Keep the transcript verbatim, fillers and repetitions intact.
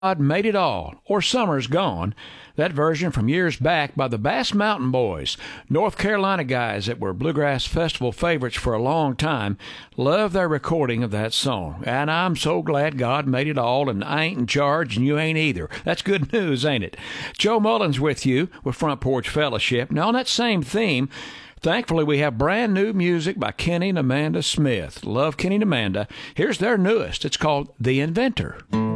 God Made It All, or Summer's Gone. That version from years back by the Bass Mountain Boys, North Carolina guys that were Bluegrass Festival favorites for a long time. Love their recording of that song. And I'm so glad God made it all, and I ain't in charge, and you ain't either. That's good news, ain't it? Joe Mullins with you with Front Porch Fellowship. Now, on that same theme, thankfully, we have brand new music by Kenny and Amanda Smith. Love Kenny and Amanda. Here's their newest. It's called The Inventor.